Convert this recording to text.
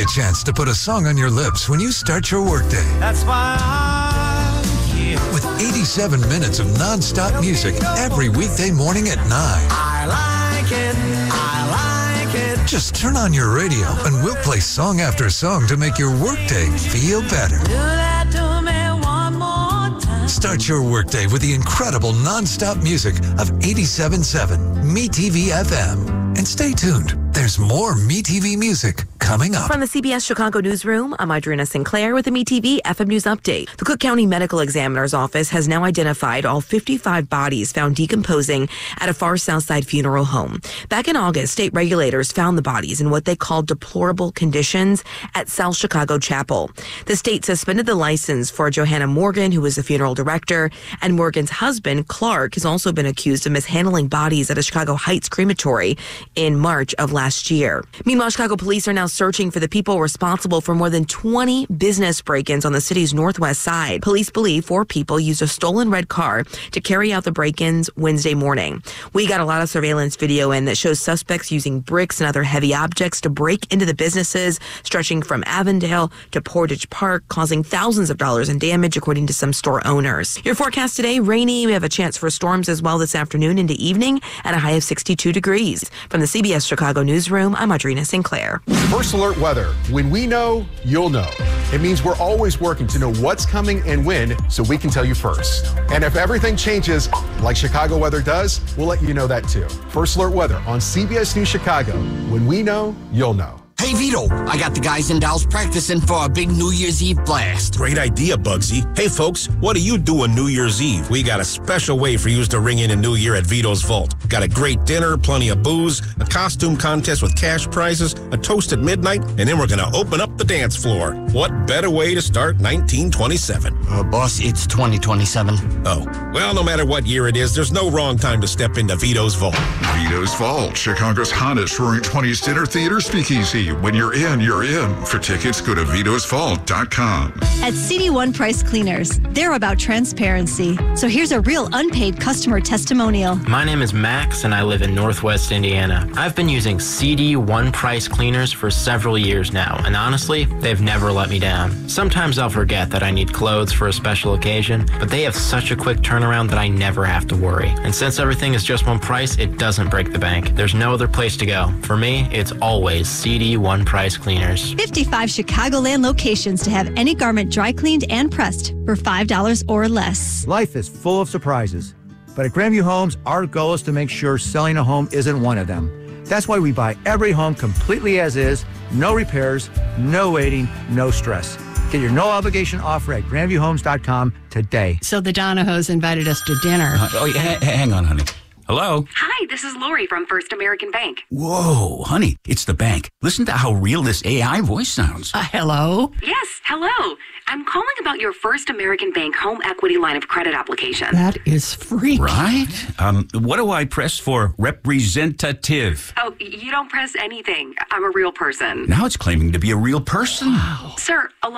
chance to put a song on your lips when you start your workday. That's why I'm here. With 87 minutes of non-stop music every weekday morning at 9. I like it. I like it. Just turn on your radio and we'll play song after song to make your workday feel better. Do that to me one more time. Start your workday with the incredible non-stop music of 87.7 MeTV FM. And stay tuned. There's more MeTV music coming up. From the CBS Chicago newsroom, I'm Adriana Sinclair with the MeTV FM News Update. The Cook County Medical Examiner's Office has now identified all 55 bodies found decomposing at a far south side funeral home. Back in August, state regulators found the bodies in what they called deplorable conditions at South Chicago Chapel. The state suspended the license for Johanna Morgan, who was the funeral director, and Morgan's husband, Clark, has also been accused of mishandling bodies at a Chicago Heights crematory in March of last year. Meanwhile, Chicago police are now searching for the people responsible for more than 20 business break-ins on the city's northwest side. Police believe 4 people used a stolen red car to carry out the break-ins Wednesday morning. We got a lot of surveillance video in that shows suspects using bricks and other heavy objects to break into the businesses, stretching from Avondale to Portage Park, causing thousands of dollars in damage, according to some store owners. Your forecast today, rainy. We have a chance for storms as well this afternoon into evening at a high of 62 degrees. From the CBS Chicago newsroom, I'm Adriana Sinclair. First Alert Weather. When we know, you'll know. It means we're always working to know what's coming and when so we can tell you first. And if everything changes like Chicago weather does, we'll let you know that too. First Alert Weather on CBS News Chicago. When we know, you'll know. Hey, Vito, I got the guys and dolls practicing for a big New Year's Eve blast. Great idea, Bugsy. Hey, folks, what do you do on New Year's Eve? We got a special way for you to ring in a new year at Vito's Vault. Got a great dinner, plenty of booze, a costume contest with cash prizes, a toast at midnight, and then we're going to open up the dance floor. What better way to start 1927? Boss, it's 2027. Oh, well, no matter what year it is, there's no wrong time to step into Vito's Vault. Vito's Vault, Chicago's hottest Roaring 20s dinner theater speakeasy. When you're in, you're in. For tickets, go to vitosvault.com. At CD1 Price Cleaners, they're about transparency. So here's a real unpaid customer testimonial. My name is Max, and I live in Northwest Indiana. I've been using CD1 Price Cleaners for several years now, and honestly, they've never let me down. Sometimes I'll forget that I need clothes for a special occasion, but they have such a quick turnaround that I never have to worry. And since everything is just one price, it doesn't break the bank. There's no other place to go. For me, it's always CD1 Price Cleaners. 55 Chicagoland locations to have any garment dry cleaned and pressed for $5 or less. Life is full of surprises, but at Grandview Homes, our goal is to make sure selling a home isn't one of them. That's why we buy every home completely as is, no repairs, no waiting, no stress. Get your no-obligation offer at grandviewhomes.com today. So the Donahos invited us to dinner. Hang on, honey. Hello? Hi, this is Lori from First American Bank. Whoa, honey, it's the bank. Listen to how real this AI voice sounds. Hello? Yes, hello. I'm calling about your First American Bank home equity line of credit application. That is freaky. Right? What do I press for representative? Oh, you don't press anything. I'm a real person. Now it's claiming to be a real person. Wow. Sir, a